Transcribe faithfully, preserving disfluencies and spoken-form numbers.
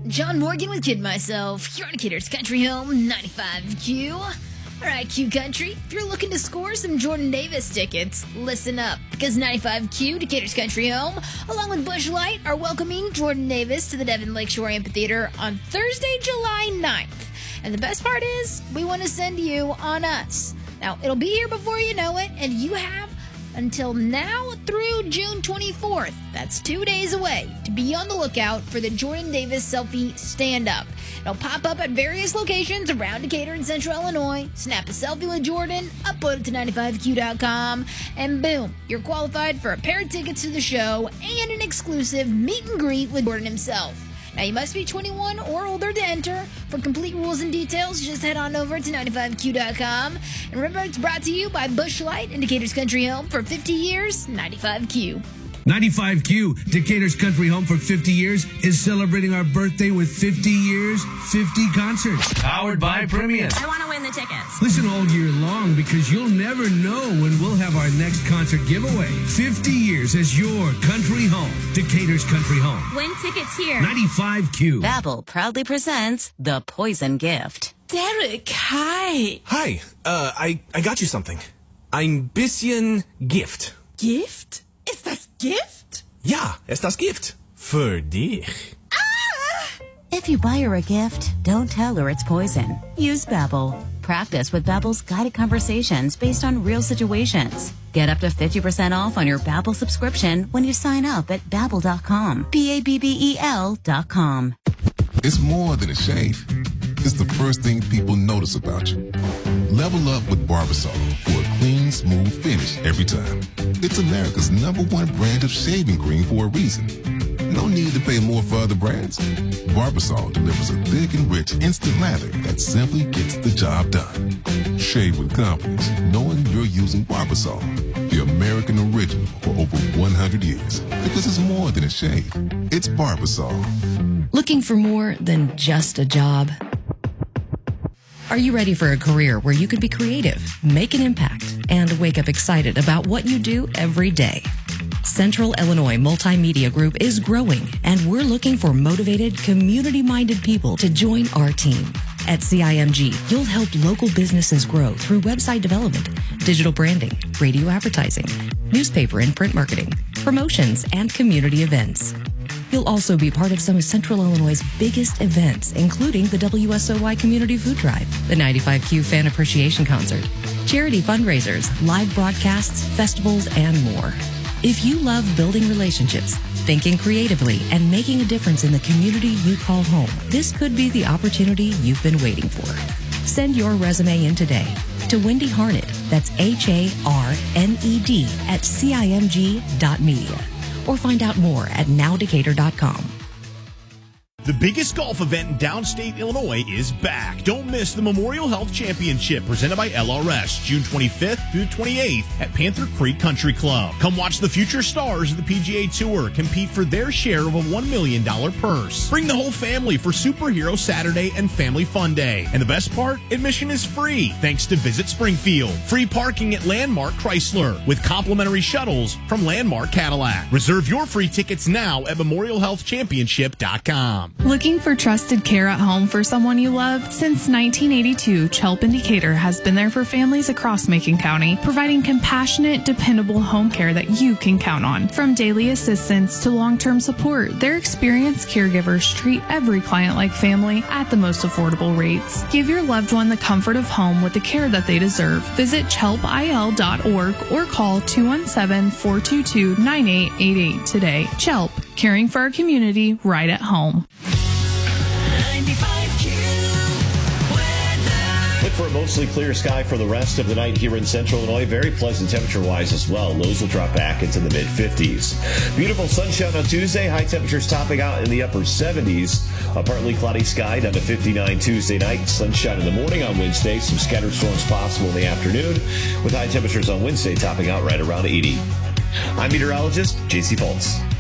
John Morgan with Kid Myself. Here on Kidder's Country Home, ninety-five Q. All right, Q Country, if you're looking to score some Jordan Davis tickets, listen up, because ninety-five Q, Decatur's Country Home, along with Busch Light, are welcoming Jordan Davis to the Devon Lakeshore Amphitheater on Thursday, July ninth. And the best part is, we want to send you on us. Now, it'll be here before you know it, and you have until now through June twenty-fourth, that's two days away, to be on the lookout for the Jordan Davis Selfie Stand-Up. It'll pop up at various locations around Decatur and Central Illinois. Snap a selfie with Jordan, upload it to ninety-five Q dot com, and boom, you're qualified for a pair of tickets to the show and an exclusive meet and greet with Jordan himself. Now, you must be twenty-one or older to enter. For complete rules and details, just head on over to ninety-five Q dot com. And remember, it's brought to you by Busch Light, Decatur's Country Home for fifty years, ninety-five Q. ninety-five Q, Decatur's Country Home for fifty years, is celebrating our birthday with fifty years, fifty concerts. Powered by Premium. I want to win the tickets. Listen all year long because you'll never know when we'll have our next concert giveaway. fifty years as your country home. Decatur's Country Home. Win tickets here. ninety-five Q. Babbel proudly presents The Poison Gift. Derek, hi. Hi, uh, I, I got you something. Ein bisschen Gift. Gift? Ist das Gift? Ja, ist das Gift. Für dich. If you buy her a gift, don't tell her it's poison. Use Babbel. Practice with Babbel's guided conversations based on real situations. Get up to fifty percent off on your Babbel subscription when you sign up at babbel dot com. B A B B E L dot com. It's more than a shave. It's the first thing people notice about you. Level up with Barbasol for a clean, smooth finish every time. It's America's number one brand of shaving cream for a reason. No need to pay more for other brands. Barbasol delivers a thick and rich instant lather that simply gets the job done. Shave with confidence, knowing you're using Barbasol, the American original for over one hundred years. Because it's more than a shave. It's Barbasol. Looking for more than just a job? Are you ready for a career where you can be creative, make an impact, and wake up excited about what you do every day? Central Illinois Multimedia Group is growing, and we're looking for motivated, community-minded people to join our team. At C I M G, you'll help local businesses grow through website development, digital branding, radio advertising, newspaper and print marketing, promotions, and community events. You'll also be part of some of Central Illinois' biggest events, including the W S O Y Community Food Drive, the ninety-five Q Fan Appreciation Concert, charity fundraisers, live broadcasts, festivals, and more. If you love building relationships, thinking creatively, and making a difference in the community you call home, this could be the opportunity you've been waiting for. Send your resume in today to Wendy Harned, that's H A R N E D, at C I M G dot media. Or find out more at now decatur dot com. The biggest golf event in downstate Illinois is back. Don't miss the Memorial Health Championship presented by L R S, June twenty-fifth through the twenty-eighth at Panther Creek Country Club. Come watch the future stars of the P G A Tour compete for their share of a one million dollars purse. Bring the whole family for Superhero Saturday and Family Fun Day. And the best part, admission is free thanks to Visit Springfield. Free parking at Landmark Chrysler with complimentary shuttles from Landmark Cadillac. Reserve your free tickets now at memorial health championship dot com. Looking for trusted care at home for someone you love? Since nineteen eighty-two, Chelp in Decatur has been there for families across Macon County, providing compassionate, dependable home care that you can count on. From daily assistance to long-term support, their experienced caregivers treat every client like family at the most affordable rates. Give your loved one the comfort of home with the care that they deserve. Visit chelp I L dot org or call two one seven, four two two, nine eight eight eight today. Chelp, caring for our community right at home. Look for a mostly clear sky for the rest of the night here in Central Illinois. Very pleasant temperature-wise as well. Lows will drop back into the mid-fifties. Beautiful sunshine on Tuesday. High temperatures topping out in the upper seventies. A partly cloudy sky down to fifty-nine Tuesday night. Sunshine in the morning on Wednesday. Some scattered storms possible in the afternoon, with high temperatures on Wednesday topping out right around eighty. I'm meteorologist J C Fultz.